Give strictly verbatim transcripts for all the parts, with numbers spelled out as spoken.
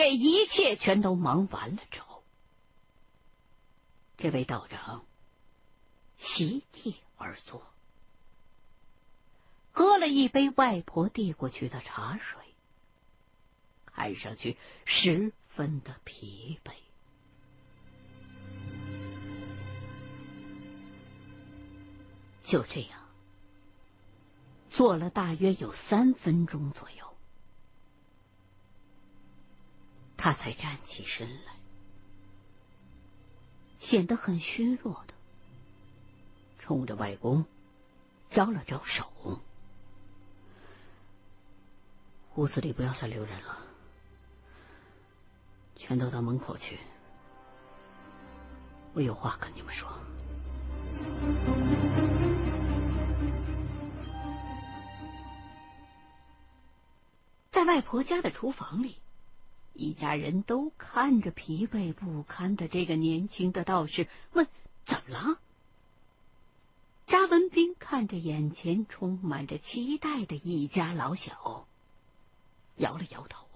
这一切全都忙完了之后，这位道长席地而坐，喝了一杯外婆递过去的茶水，看上去十分的疲惫。就这样坐了大约有三分钟左右，他才站起身来，显得很虚弱的冲着外公招了招手：“屋子里不要再留人了，全都到门口去，我有话跟你们说。”在外婆家的厨房里，一家人都看着疲惫不堪的这个年轻的道士，问：“怎么了？”查文斌看着眼前充满着期待的一家老小，摇了摇头：“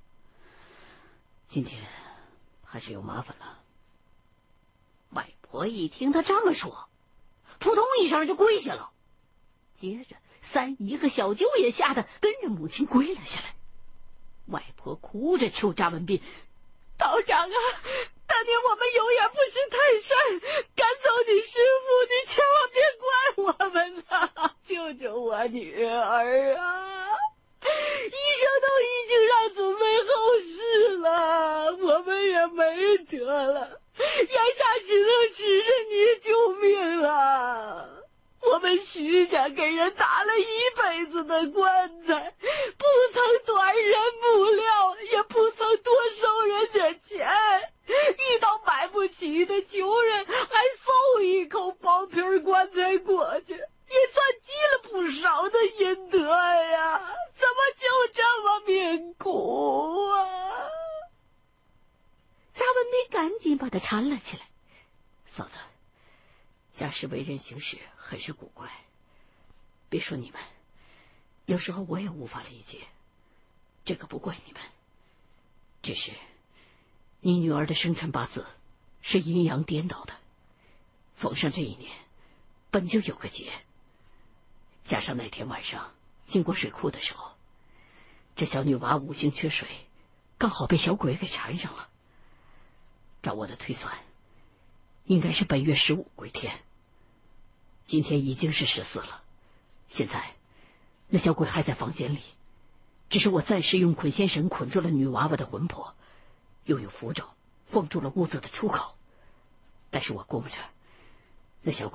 今天还是有麻烦了。”外婆一听他这么说，扑通一声就跪下了，接着三姨和小舅也吓得跟着母亲跪了下来。外婆哭着求查文斌：“道长啊，当年我们有眼不识泰山，赶走你师傅，你千万别怪我们呐！救救我女儿啊！医生都已经让准备后事了，我们也没辙了，眼下只能指着你救命了。我们徐家给人打了一辈子的棺材，不曾短人木料，也不曾多收人家钱，遇到买不起的穷人还送一口薄皮棺材过去，也算积了不少的阴德呀，怎么就这么命苦啊？”查文斌赶紧把他搀了起来：“嫂子，家师为人行事很是古怪，别说你们，有时候我也无法理解，这个不怪你们，只是你女儿的生辰八字是阴阳颠倒的，逢上这一年本就有个劫，加上那天晚上经过水库的时候，这小女娃五行缺水，刚好被小鬼给缠上了。照我的推算，应该是本月十五归天，今天已经是十四了，现在那小鬼还在房间里，只是我暂时用捆仙绳捆住了女娃娃的魂魄，又用符咒封住了屋子的出口，但是我估摸着那小鬼